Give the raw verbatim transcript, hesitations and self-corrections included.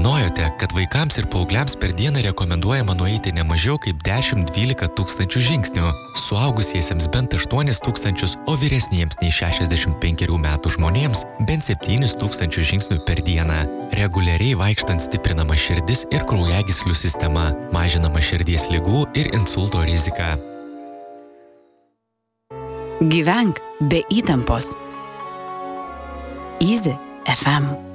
žinojote, kad vaikams ir paaugliams per dieną rekomenduojama nueiti ne mažiau kaip dešimt dvylika tūkstančių žingsnių, suaugusiesiems bent aštuonis tūkstančius, o vyresniems nei šešiasdešimt penkerių metų žmonėms bent septynis tūkstančius žingsnių per dieną. Reguliariai vaikštant stiprinama širdis ir kraujagyslių sistema, mažinama širdies ligų ir insulto rizika. Gyvenk be įtampos. Easy F M.